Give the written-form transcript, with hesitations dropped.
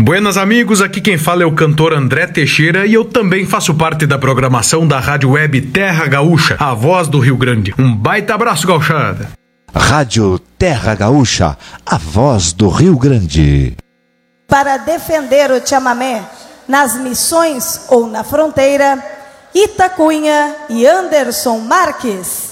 Buenas amigos, aqui quem fala é o cantor André Teixeira e eu também faço parte da programação da Rádio Web Terra Gaúcha, a voz do Rio Grande. Um baita abraço, gauchada! Rádio Terra Gaúcha, a voz do Rio Grande. Para defender o chamamé nas missões ou na fronteira, Itacunha e Anderson Marques.